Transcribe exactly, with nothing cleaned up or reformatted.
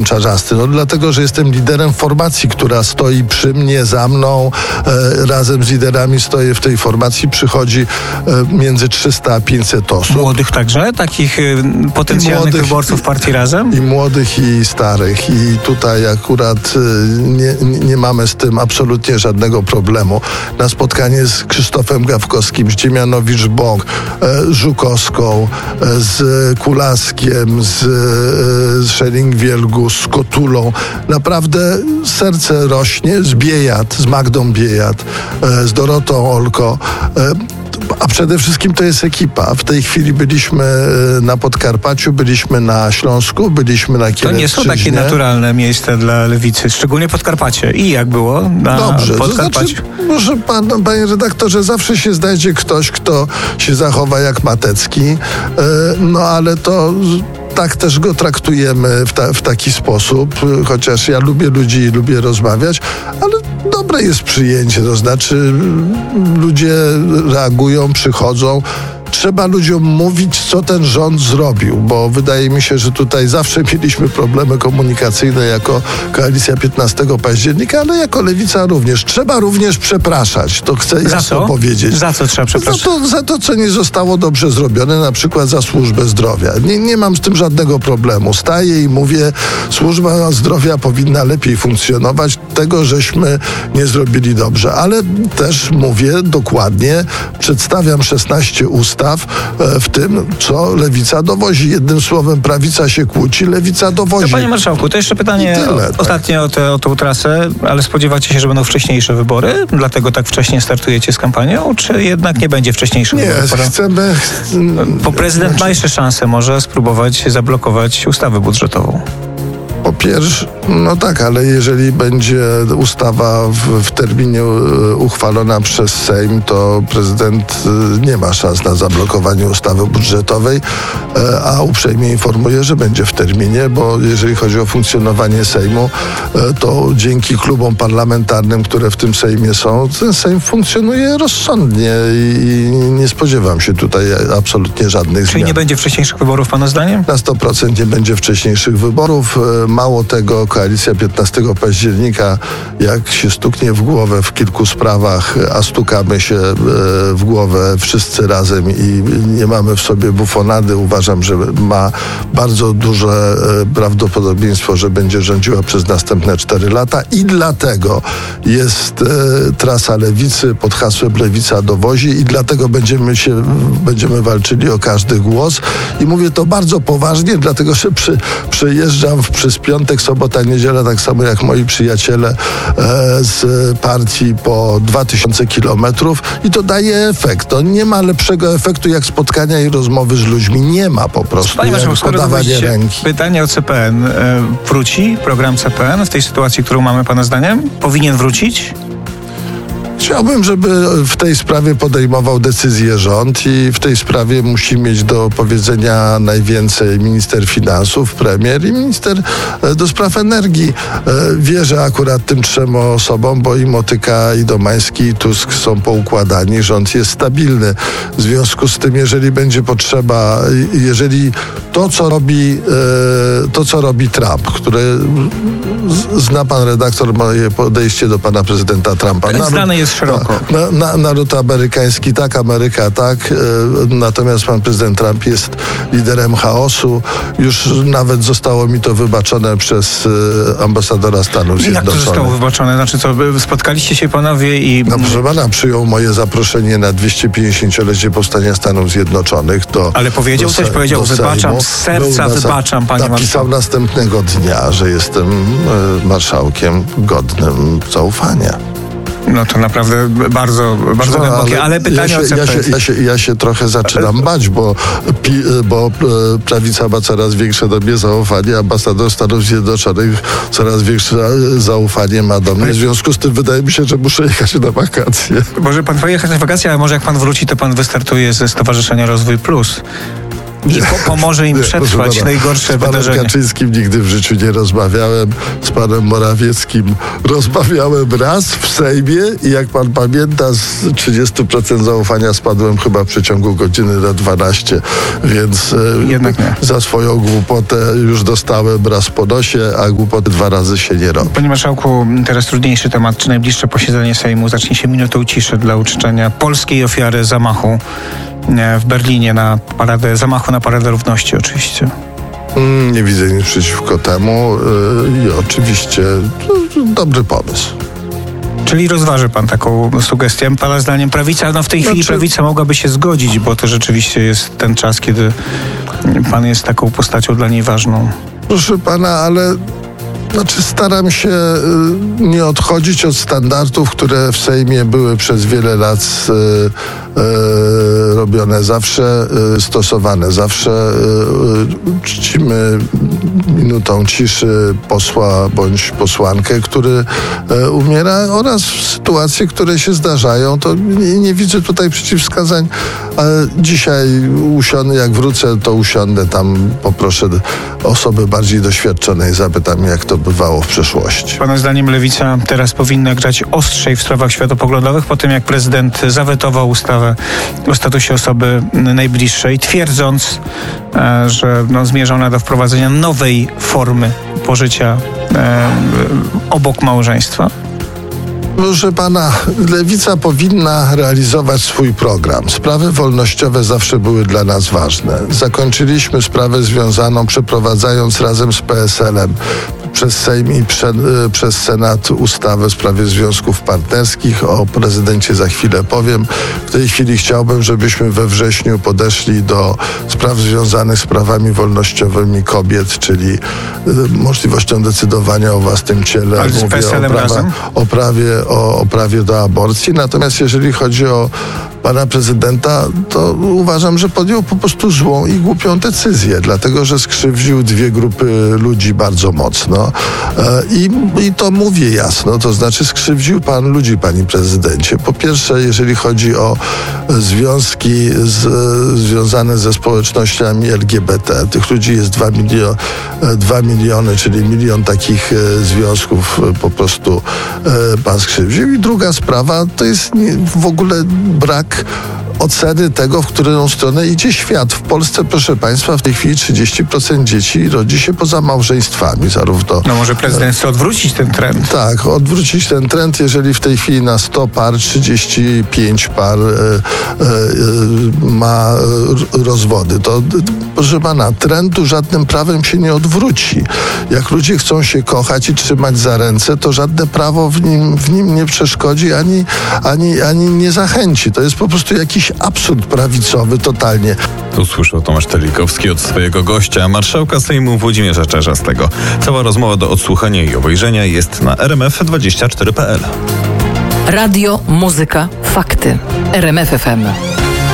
Czarzasty? No dlatego, że jestem liderem formacji, która stoi przy mnie, za mną. E, razem z liderami stoję w tej formacji. Przychodzi e, między trzysta a pięćset osób. Młodych także? Takich y, potencjalnych młodych, wyborców partii Razem? I młodych, i starych. I tutaj akurat y, nie, nie mamy z tym absolutnie żadnego problemu. Na spotkanie z Krzysztofem Gawkowskim, Zdziemianowicz-Bąk, e, Żukowską, e, z Kulaskiem, z, e, z Schering-Wielgus, z Kotulą. Naprawdę serce rośnie, z Biejat, z Magdą Biejat, e, z Dorotą Olko. E, A przede wszystkim to jest ekipa. W tej chwili byliśmy na Podkarpaciu, byliśmy na Śląsku, byliśmy na Kielecczyźnie. To nie są takie naturalne miejsca dla lewicy, szczególnie Podkarpacie. I jak było na Dobrze, Podkarpaciu? To znaczy, może pan, panie redaktorze, zawsze się znajdzie ktoś, kto się zachowa jak Matecki, no ale to... Tak też go traktujemy w, ta, w taki sposób, chociaż ja lubię ludzi i lubię rozmawiać, ale dobre jest przyjęcie, to znaczy ludzie reagują, przychodzą. Trzeba ludziom mówić, co ten rząd zrobił, bo wydaje mi się, że tutaj zawsze mieliśmy problemy komunikacyjne jako Koalicja piętnastego października, ale jako Lewica również. Trzeba również przepraszać, to chcę za jasno co? powiedzieć. Za co trzeba przepraszać? Za to, za to, co nie zostało dobrze zrobione, na przykład za służbę zdrowia. Nie, nie mam z tym żadnego problemu. Staję i mówię, służba zdrowia powinna lepiej funkcjonować. Tego żeśmy nie zrobili dobrze. Ale też mówię dokładnie, przedstawiam szesnaście ustaw, w tym, co lewica dowozi. Jednym słowem, prawica się kłóci, lewica dowozi. To, panie marszałku, to jeszcze pytanie tyle, o, tak. ostatnie o, te, o tą trasę, ale spodziewacie się, że będą wcześniejsze wybory? Dlatego tak wcześnie startujecie z kampanią? Czy jednak nie będzie wcześniejszych nie, wyborów? Nie, chcemy... Bo prezydent znaczy... ma jeszcze szansę może spróbować zablokować ustawę budżetową. Po pierwsze, no tak, ale jeżeli będzie ustawa w, w terminie uchwalona przez Sejm, to prezydent nie ma szans na zablokowanie ustawy budżetowej, a uprzejmie informuję, że będzie w terminie, bo jeżeli chodzi o funkcjonowanie Sejmu, to dzięki klubom parlamentarnym, które w tym Sejmie są, ten Sejm funkcjonuje rozsądnie i nie spodziewam się tutaj absolutnie żadnych Czyli zmian. Czyli nie będzie wcześniejszych wyborów, pana zdaniem? Na sto procent nie będzie wcześniejszych wyborów. Mało tego, Koalicja piętnastego października, jak się stuknie w głowę w kilku sprawach, a stukamy się w głowę wszyscy razem i nie mamy w sobie bufonady, uważam, że ma bardzo duże prawdopodobieństwo, że będzie rządziła przez następne cztery lata i dlatego jest trasa Lewicy pod hasłem Lewica dowozi i dlatego będziemy się, będziemy walczyli o każdy głos i mówię to bardzo poważnie, dlatego że przy, przyjeżdżam w, przez piątek, sobota, niedziela, tak samo jak moi przyjaciele e, z partii po dwa tysiące kilometrów i to daje efekt. To nie ma lepszego efektu jak spotkania i rozmowy z ludźmi. Nie ma po prostu. Panie marszałku, podawanie ręki. Pytanie o C P N. E, wróci program C P N w tej sytuacji, którą mamy pana zdaniem? Powinien wrócić? Chciałbym, żeby w tej sprawie podejmował decyzję rząd i w tej sprawie musi mieć do powiedzenia najwięcej minister finansów, premier i minister do spraw energii. Wierzę akurat tym trzem osobom, bo i Motyka, i Domański, i Tusk są poukładani. Rząd jest stabilny. W związku z tym, jeżeli będzie potrzeba, jeżeli to, co robi, to, co robi Trump, które zna pan redaktor moje podejście do pana prezydenta Trumpa. Znane jest szeroko. Na, na, naród amerykański tak, Ameryka tak, e, natomiast pan prezydent Trump jest liderem chaosu. Już nawet zostało mi to wybaczone przez e, ambasadora Stanów Zjednoczonych. Jak to zostało wybaczone? Znaczy co, spotkaliście się panowie i... No proszę pana, przyjął moje zaproszenie na dwieście pięćdziesięciolecie powstania Stanów Zjednoczonych. Do, Ale powiedział do, coś, powiedział wybaczam, z serca Był wybaczam, panie marszałku. Napisał następnego dnia, że jestem e, marszałkiem godnym zaufania. No to naprawdę bardzo, bardzo no, głębokie, ale, ale pytanie ja się, o C P N. Ja się, ja, się, ja się trochę zaczynam ale... bać, bo, pi, bo prawica ma coraz większe do mnie zaufanie, ambasador Stanów Zjednoczonych coraz większe zaufanie ma do mnie. W związku z tym wydaje mi się, że muszę jechać na wakacje. Może pan pojechać na wakacje, ale może jak pan wróci, to pan wystartuje ze Stowarzyszenia Rozwój Plus. i po, pomoże im Nie, przetrwać pana, najgorsze z panem wydarzenia. Kaczyńskim nigdy w życiu nie rozmawiałem. Z panem Morawieckim rozmawiałem raz w Sejmie i jak pan pamięta, z trzydzieści procent zaufania spadłem chyba w przeciągu godziny na dwanaście, więc Jednak nie. za swoją głupotę już dostałem raz po nosie, a głupoty dwa razy się nie robi. Panie marszałku, teraz trudniejszy temat. Czy najbliższe posiedzenie Sejmu zacznie się minutą ciszy dla uczczenia polskiej ofiary zamachu w Berlinie na paradę, zamachu na Paradę Równości oczywiście? Mm, nie widzę nic przeciwko temu yy, i oczywiście to, to dobry pomysł. Czyli rozważy pan taką sugestię. Pana zdaniem prawica, no w tej chwili Znaczy... prawica mogłaby się zgodzić, bo to rzeczywiście jest ten czas, kiedy pan jest taką postacią dla niej ważną. Proszę pana, ale znaczy staram się y, nie odchodzić od standardów, które w Sejmie były przez wiele lat y, y, robione, zawsze y, stosowane. Zawsze y, y, czcimy minutą ciszy posła bądź posłankę, który y, umiera, oraz sytuacje, które się zdarzają. To nie, nie widzę tutaj przeciwwskazań. A dzisiaj usiądę, jak wrócę, to usiądę tam, poproszę osoby bardziej doświadczone i zapytam, jak to bywało w przeszłości. Pana zdaniem lewica teraz powinna grać ostrzej w sprawach światopoglądowych po tym, jak prezydent zawetował ustawę o statusie osoby najbliższej, twierdząc, e, że no, zmierza ona do wprowadzenia nowej formy pożycia e, obok małżeństwa. Proszę pana, lewica powinna realizować swój program. Sprawy wolnościowe zawsze były dla nas ważne. Zakończyliśmy sprawę związaną, przeprowadzając razem z P S L-em przez Sejm i prze, przez Senat ustawę w sprawie związków partnerskich. O prezydencie za chwilę powiem. W tej chwili chciałbym, żebyśmy we wrześniu podeszli do spraw związanych z prawami wolnościowymi kobiet, czyli y, możliwością decydowania o własnym ciele. Ale z Mówię P S L-em o, prawa, razem? o prawie o, o prawie do aborcji. Natomiast jeżeli chodzi o pana prezydenta, to uważam, że podjął po prostu złą i głupią decyzję, dlatego że skrzywdził dwie grupy ludzi bardzo mocno. I, i to mówię jasno, to znaczy skrzywdził pan ludzi, panie prezydencie. Po pierwsze, jeżeli chodzi o związki z, związane ze społecznościami L G B T, tych ludzi jest dwa milio, dwa miliony, czyli milion takich związków po prostu pan skrzywdził. I druga sprawa, to jest nie, w ogóle brak oceny tego, w którą stronę idzie świat. W Polsce, proszę państwa, w tej chwili trzydzieści procent dzieci rodzi się poza małżeństwami, zarówno... No może prezydent chce odwrócić ten trend. Tak, odwrócić ten trend, jeżeli w tej chwili na sto par trzydzieści pięć par e, e, ma rozwody. To, proszę pana, trendu żadnym prawem się nie odwróci. Jak ludzie chcą się kochać i trzymać za ręce, to żadne prawo w nim, w nim nie przeszkodzi, ani, ani, ani nie zachęci. To jest po prostu jakiś absurd prawicowy totalnie. Usłyszał Tomasz Telikowski od swojego gościa, marszałka Sejmu Włodzimierza Czarzastego. Cała rozmowa do odsłuchania i obejrzenia jest na r m f dwadzieścia cztery kropka p l. Radio, muzyka, fakty. R M F F M.